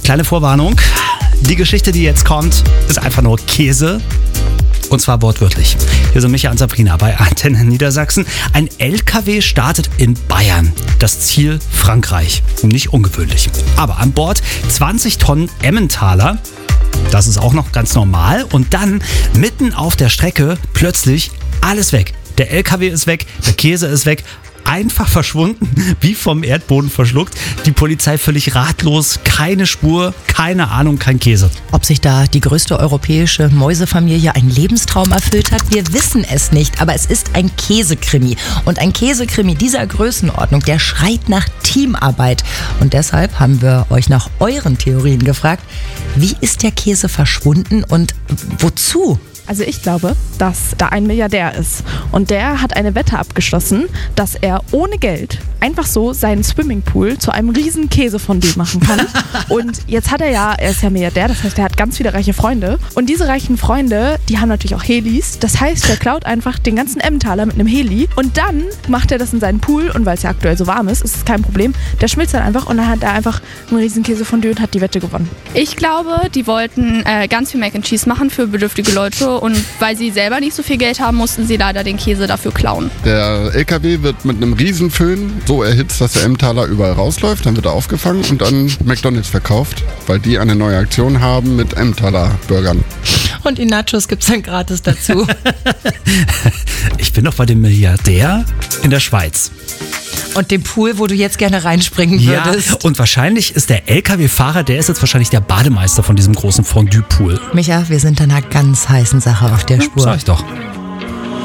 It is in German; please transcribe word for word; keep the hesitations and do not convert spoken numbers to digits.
kleine Vorwarnung. Die Geschichte, die jetzt kommt, ist einfach nur Käse. Und zwar wortwörtlich. Hier sind Micha und Sabrina bei Antenne Niedersachsen. Ein L K W startet in Bayern. Das Ziel Frankreich. Nicht ungewöhnlich. Aber an Bord zwanzig Tonnen Emmentaler. Das ist auch noch ganz normal. Und dann mitten auf der Strecke plötzlich alles weg. Der L K W ist weg, der Käse ist weg. Einfach verschwunden, wie vom Erdboden verschluckt. Die Polizei völlig ratlos, keine Spur, keine Ahnung, kein Käse. Ob sich da die größte europäische Mäusefamilie einen Lebenstraum erfüllt hat, wir wissen es nicht. Aber es ist ein Käsekrimi. Und ein Käsekrimi dieser Größenordnung, der schreit nach Teamarbeit. Und deshalb haben wir euch nach euren Theorien gefragt, wie ist der Käse verschwunden und wozu? Also ich glaube, dass da ein Milliardär ist und der hat eine Wette abgeschlossen, dass er ohne Geld einfach so seinen Swimmingpool zu einem riesen Käsefondue machen kann. Und jetzt hat er ja, er ist ja Milliardär, das heißt, er hat ganz viele reiche Freunde. Und diese reichen Freunde, die haben natürlich auch Helis. Das heißt, er klaut einfach den ganzen Emmentaler mit einem Heli und dann macht er das in seinen Pool und weil es ja aktuell so warm ist, ist es kein Problem. Der schmilzt dann einfach und dann hat er einfach einen riesen Käsefondue und hat die Wette gewonnen. Ich glaube, die wollten äh, ganz viel Mac and Cheese machen für bedürftige Leute. Und weil sie selber nicht so viel Geld haben, mussten sie leider den Käse dafür klauen. Der L K W wird mit einem Riesenföhn so erhitzt, dass der Emmentaler überall rausläuft. Dann wird er aufgefangen und an McDonald's verkauft, weil die eine neue Aktion haben mit Emmentaler-Burgern. Und die Nachos gibt's dann gratis dazu. Ich bin doch bei dem Milliardär in der Schweiz. Und dem Pool, wo du jetzt gerne reinspringen würdest. Ja, und wahrscheinlich ist der L K W-Fahrer, der ist jetzt wahrscheinlich der Bademeister von diesem großen Fondue-Pool. Micha, wir sind einer ganz heißen Sache auf der Spur. Sag ich doch.